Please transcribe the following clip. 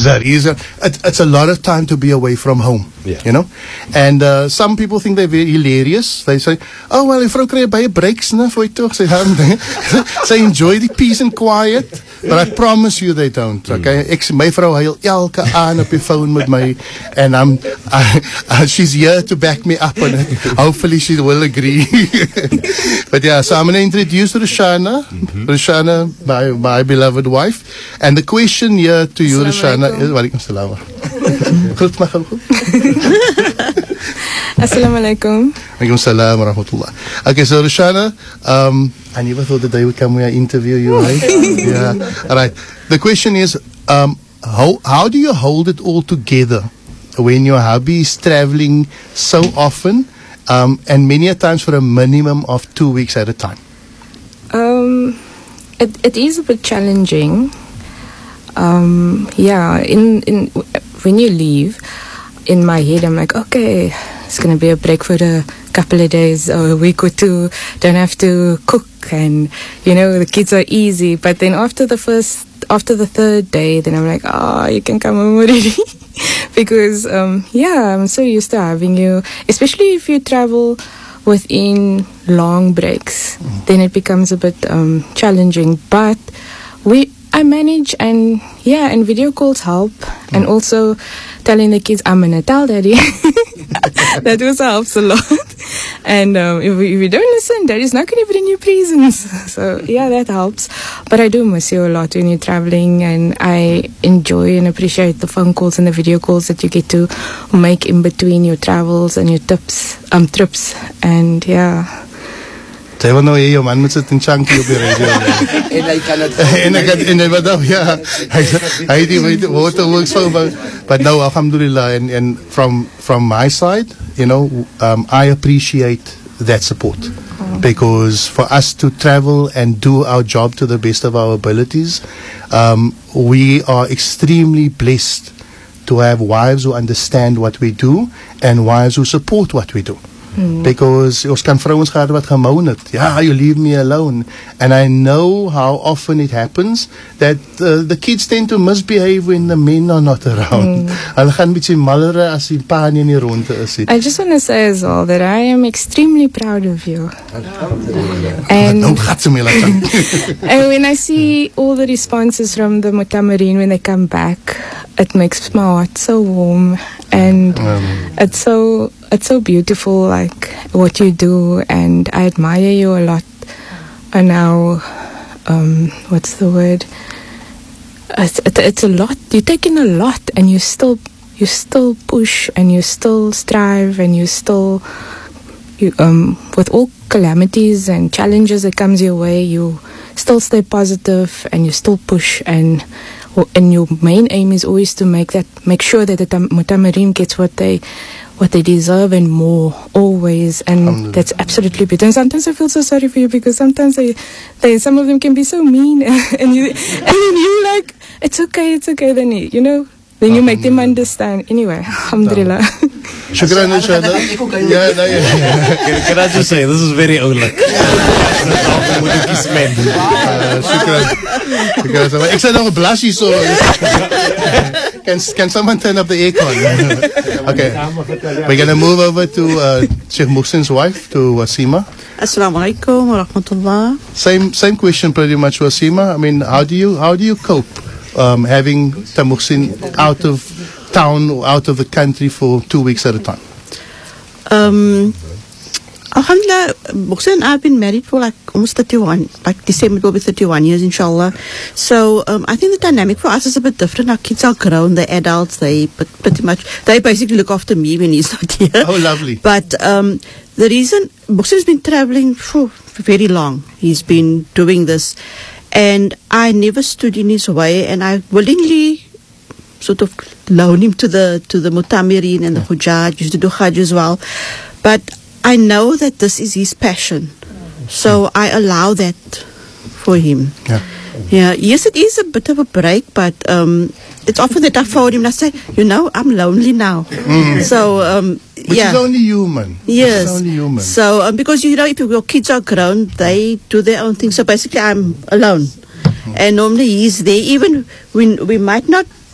Exactly. It's a lot of time to be away from home. Yeah. You know, and some people think they're very hilarious. They say, "Oh well, die vrou kry baie breaks, né, vir toch." They enjoy the peace and quiet, but I promise you they don't. Okay, my vrou huil elke aand op die phone met my, and she's here to back me up on it. Hopefully she will agree. But yeah, so I'm going to introduce Rushana, Rushana, my beloved wife, and the question here to you, Rushana, is walaikum salam. Goed, mag ook. Assalamu alaikum. Alaikum salam wa rahmatullah. Okay, so Rushana, I never thought that they would come here and interview you, right? Yeah. All right. The question is, how do you hold it all together when your hubby is traveling so often, and many a times for a minimum of 2 weeks at a time? It is a bit challenging. Yeah, when you leave, in my head I'm like, okay, it's gonna be a break for a couple of days or a week or two. Don't have to cook, and the kids are easy. But then after the third day, then I'm like, oh, you can come home already. Because I'm so used to having you, especially if you travel within long breaks, then it becomes a bit challenging. But I manage, and video calls help, and also telling the kids I'm gonna tell daddy. That also helps a lot. And if you don't listen, daddy's not gonna bring you presents. So yeah, that helps. But I do miss you a lot when you're traveling, and I enjoy and appreciate the phone calls and the video calls that you get to make in between your travels and your trips. And yeah. Sy wil nou hê jou man moet sit en chunky op die radio. En hy kan het. En hy wat ja. Hy het waterworks for, but no, alhamdulillah, and from my side, I appreciate that support. Because for us to travel and do our job to the best of our abilities, we are extremely blessed to have wives who understand what we do and wives who support what we do. Because ons kan vrouens gehad wat gemoan het. Yeah, you leave me alone. And I know how often it happens that the kids tend to misbehave when the men are not around. Hulle gaan bietjie mallere as die pa nie in die ronde is. I just want to say as well that I am extremely proud of you. And when I see all the responses from the Mutamareen when they come back, it makes my heart so warm, and it's so beautiful, like what you do, and I admire you a lot. And now, what's the word? It's a lot. You take in a lot, and you still push, and you still strive, and you with all calamities and challenges that comes your way, you still stay positive, and you still push, and your main aim is always to make sure that the Mutamareen gets what they deserve and more, always. And that's absolutely beautiful. And sometimes I feel so sorry for you, because sometimes some of them can be so mean, and you like, it's okay, then you make them understand. Anyway, alhamdulillah. Shukran, Rushana. Can I just say, this is very oulik. Shukran. Ek sê nog 'n blushy so. Can someone turn up the aircon? Okay. We're going to move over to Sheikh Muhsin's wife, to Wasima. Assalamu alaikum wa rahmatullah. Same question pretty much, Wasima. I mean, how do you cope having Muhsin out of town or out of the country for 2 weeks at a time? Alhamdulillah, Muhsin and I have been married for like almost 31, like December will be 31 years, inshallah. So I think the dynamic for us is a bit different. Our kids are grown, they're adults, they basically look after me when he's not here. Oh, lovely. But the reason Muhsin has been traveling for very long, he's been doing this, and I never stood in his way, and I willingly sort of loan him to the Mutamareen and the Hujjaj, used to do Hajj as well. But I know that this is his passion, so I allow that for him. Yeah. Yes, it is a bit of a break, but it's often that I phone him and I say, I'm lonely now. So, Which is only human. Yes. It's only human. So, because, if your kids are grown, they do their own thing. So basically, I'm alone. And normally he's there, even when we might not